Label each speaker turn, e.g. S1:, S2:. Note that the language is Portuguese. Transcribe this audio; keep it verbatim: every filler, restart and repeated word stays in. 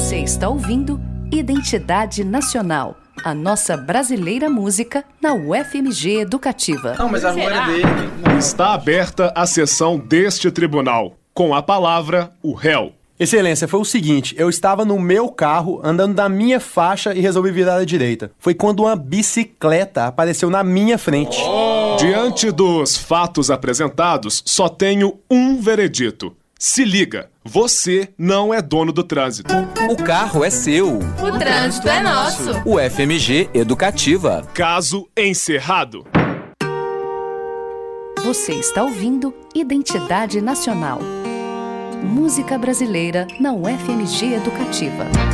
S1: Você está ouvindo Identidade Nacional, a nossa brasileira música na U F M G Educativa.
S2: Não, mas a rua era dele.
S3: Está aberta a sessão deste tribunal. Com a palavra, o réu.
S4: Excelência, foi o seguinte, eu estava no meu carro, andando da minha faixa e resolvi virar à direita. Foi quando uma bicicleta apareceu na minha frente.
S3: Oh. Diante dos fatos apresentados, só tenho um veredito. Se liga, você não é dono do trânsito.
S5: O carro é seu.
S6: O trânsito é nosso.
S5: U F M G Educativa.
S3: Caso encerrado.
S1: Você está ouvindo Identidade Nacional. Música brasileira na U F M G Educativa.